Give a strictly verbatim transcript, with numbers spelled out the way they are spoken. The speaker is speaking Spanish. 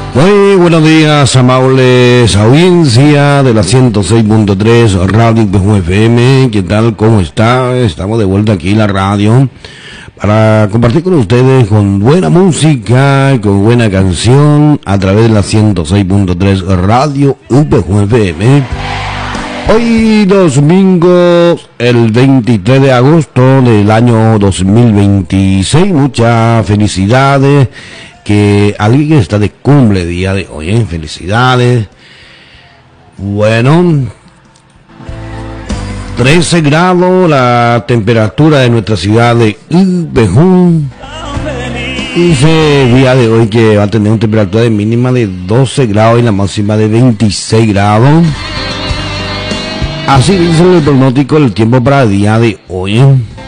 Muy buenos días, amables audiencia de la ciento seis punto tres Radio Upejún F M. ¿Qué tal? ¿Cómo está? Estamos de vuelta aquí en la radio para compartir con ustedes con buena música, con buena canción a través de la ciento seis punto tres Radio Upejún F M. Hoy domingo, el veintitrés de agosto del año dos mil veintiséis. Muchas felicidades. Que alguien está de cumple día de hoy, ¿eh? Felicidades. Bueno, trece grados la temperatura de nuestra ciudad de Upejún. Dice día de hoy que va a tener una temperatura de mínima de doce grados y la máxima de veintiséis grados. Así dice el pronóstico del tiempo para el día de hoy, ¿eh?